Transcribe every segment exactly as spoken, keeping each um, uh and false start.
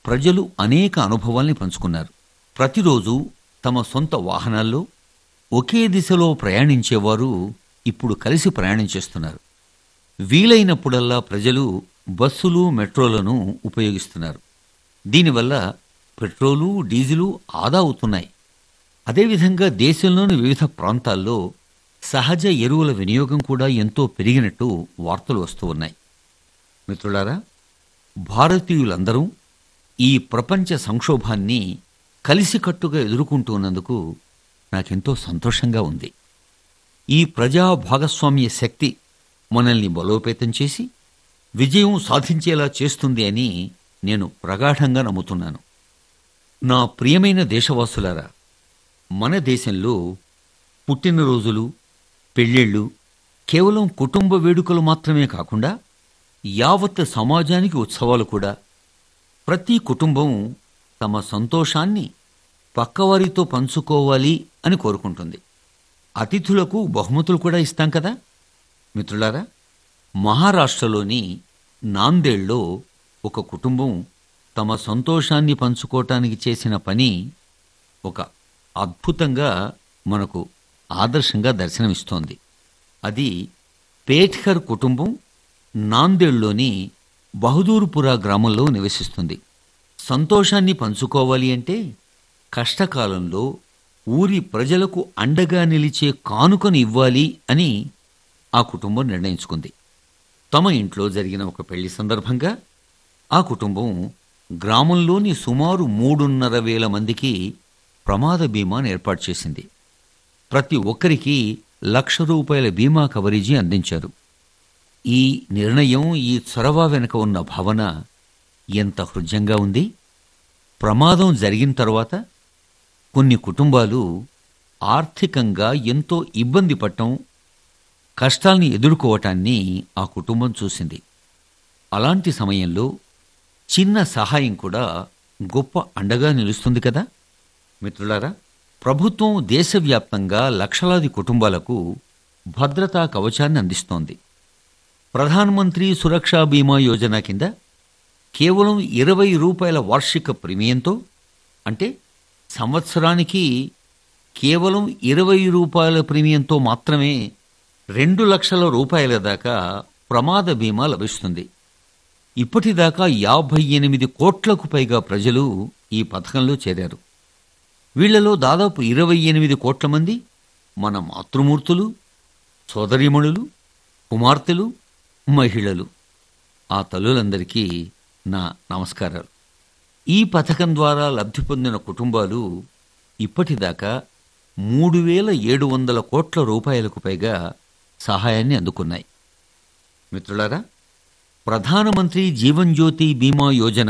ప్రజలు అనేక అనుభవాల్ని పంచుకున్నారు. ప్రతిరోజు తమ సొంత వాహనాల్లో ఒకే దిశలో ప్రయాణించేవారు ఇప్పుడు కలిసి ప్రయాణం చేస్తున్నారు. వీలైనప్పుడల్లా ప్రజలు బస్సులు, మెట్రోలను ఉపయోగిస్తున్నారు. దీనివల్ల పెట్రోలు, డీజిలు ఆదా అవుతున్నాయి. అదేవిధంగా దేశంలోని వివిధ ప్రాంతాల్లో సహజ ఎరువుల వినియోగం కూడా ఎంతో పెరిగినట్టు వార్తలు వస్తూ ఉన్నాయి. మిత్రులారా, భారతీయులందరూ ఈ ప్రపంచ సంక్షోభాన్ని కలిసికట్టుగా ఎదుర్కొంటున్నందుకు నాకెంతో సంతోషంగా ఉంది. ఈ ప్రజా భాగస్వామ్య శక్తి మనల్ని బలోపేతం చేసి విజయం సాధించేలా చేస్తుంది అని నేను ప్రగాఢంగా నమ్ముతున్నాను. నా ప్రియమైన దేశవాసులారా, మన దేశంలో పుట్టినరోజులు, పెళ్ళిళ్ళు కేవలం కుటుంబ వేడుకలు మాత్రమే కాకుండా యావత్ సమాజానికి ఉత్సవాలు కూడా. ప్రతి కుటుంబం తమ సంతోషాన్ని పక్కవారితో పంచుకోవాలి అని కోరుకుంటుంది. అతిథులకు బహుమతులు కూడా ఇస్తాం కదా. మిత్రులారా, మహారాష్ట్రలోని నాందేడ్లో ఒక కుటుంబం తమ సంతోషాన్ని పంచుకోవటానికి చేసిన పని ఒక అద్భుతంగా మనకు ఆదర్శంగా దర్శనమిస్తోంది. అది పేట్కర్ కుటుంబం నాందేడ్లోని బహదూర్పురా గ్రామంలో నివసిస్తుంది. సంతోషాన్ని పంచుకోవాలి అంటే కష్టకాలంలో ఊరి ప్రజలకు అండగా నిలిచే కానుకను ఇవ్వాలి అని ఆ కుటుంబం నిర్ణయించుకుంది. తమ ఇంట్లో జరిగిన ఒక పెళ్లి సందర్భంగా ఆ కుటుంబం గ్రామంలోని సుమారు మూడున్నర వేల మందికి ప్రమాద బీమాను ఏర్పాటు చేసింది. ప్రతి ఒక్కరికి లక్ష రూపాయల బీమా కవరేజీ అందించారు. ఈ నిర్ణయం, ఈ చొరవ వెనుక ఉన్న భావన ఎంత హృద్యంగా ఉంది. ప్రమాదం జరిగిన తర్వాత కొన్ని కుటుంబాలు ఆర్థికంగా ఎంతో ఇబ్బంది పడటం, కష్టాల్ని ఎదుర్కోవటాన్ని ఆ కుటుంబం చూసింది. అలాంటి సమయంలో చిన్న సహాయం కూడా గొప్ప అండగా నిలుస్తుంది కదా. మిత్రులారా, ప్రభుత్వం దేశవ్యాప్తంగా లక్షలాది కుటుంబాలకు భద్రతా కవచాన్ని అందిస్తోంది. ప్రధానమంత్రి సురక్షా బీమా యోజన కింద కేవలం ఇరవై రూపాయల వార్షిక ప్రీమియంతో, అంటే సంవత్సరానికి కేవలం ఇరవై రూపాయల ప్రీమియంతో మాత్రమే రెండు లక్షల రూపాయల దాకా ప్రమాద బీమా లభిస్తుంది. ఇప్పటిదాకా యాభై ఎనిమిది కోట్లకు పైగా ప్రజలు ఈ పథకంలో చేరారు. వీళ్లలో దాదాపు ఇరవై ఎనిమిది కోట్ల మంది మన మాతృమూర్తులు, సోదరీమణులు, కుమార్తెలు, మహిళలు. ఆ తల్లులందరికీ నా నమస్కారాలు. ఈ పథకం ద్వారా లబ్ధి పొందిన కుటుంబాలు ఇప్పటిదాకా మూడు వేల ఏడు వందల కోట్ల రూపాయలకు పైగా సహాయాన్ని అందుకున్నాయి. మిత్రులారా, ప్రధానమంత్రి జీవన్ జ్యోతి బీమా యోజన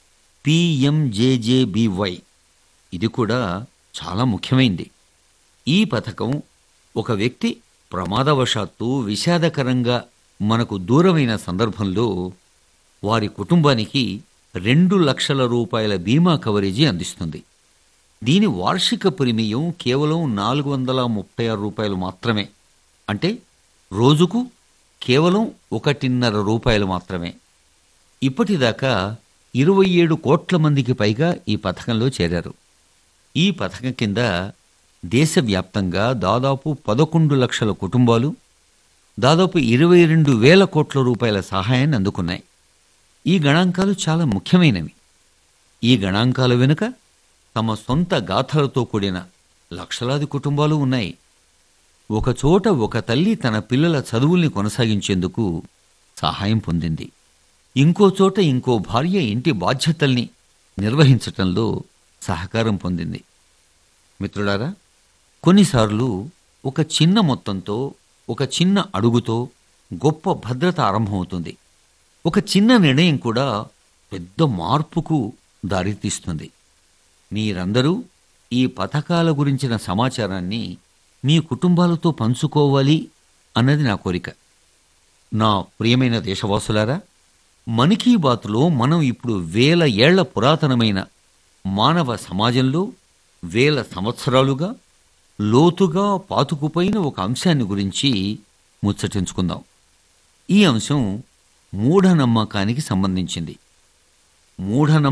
పీఎంజేజేబీవై ఇది కూడా చాలా ముఖ్యమైంది. ఈ పథకం ఒక వ్యక్తి ప్రమాదవశాత్తు విషాదకరంగా మనకు దూరమైన సందర్భంలో వారి కుటుంబానికి రెండు లక్షల రూపాయల బీమా కవరేజీ అందిస్తుంది. దీని వార్షిక ప్రీమియం కేవలం నాలుగు వందల ముప్పై ఆరు రూపాయలు మాత్రమే. అంటే రోజుకు కేవలం ఒకటిన్నర రూపాయలు మాత్రమే. ఇప్పటిదాకా ఇరవై ఏడు కోట్ల మందికి పైగా ఈ పథకంలో చేరారు. ఈ పథకం కింద దేశవ్యాప్తంగా దాదాపు పదకొండు లక్షల కుటుంబాలు దాదాపు ఇరవై రెండు వేల కోట్ల రూపాయల సహాయాన్ని అందుకున్నాయి. ఈ గణాంకాలు చాలా ముఖ్యమైనవి. ఈ గణాంకాల వెనుక తమ సొంత గాథలతో కూడిన లక్షలాది కుటుంబాలు ఉన్నాయి. ఒకచోట ఒక తల్లి తన పిల్లల చదువుల్ని కొనసాగించేందుకు సహాయం పొందింది. ఇంకో చోట ఇంకో భార్య ఇంటి బాధ్యతల్ని నిర్వహించటంలో సహకారం పొందింది. మిత్రులారా, కొన్నిసార్లు ఒక చిన్న మొత్తంతో, ఒక చిన్న అడుగుతో గొప్ప భద్రత ఆరంభమవుతుంది. ఒక చిన్న నిర్ణయం కూడా పెద్ద మార్పుకు దారితీస్తుంది. మీరందరూ ఈ పథకాల గురించిన సమాచారాన్ని మీ కుటుంబాలతో పంచుకోవాలి అన్నది నా కోరిక. నా ప్రియమైన దేశవాసులారా, మన్ కీ బాత్లో మనం ఇప్పుడు వేల ఏళ్ల పురాతనమైన మానవ సమాజంలో వేల సంవత్సరాలుగా లోతుగా పాతుకుపోయిన ఒక అంశాన్ని గురించి ముచ్చటించుకుందాం. ఈ అంశం మూఢనమ్మకానికి సంబంధించింది. మూఢనమ్మకం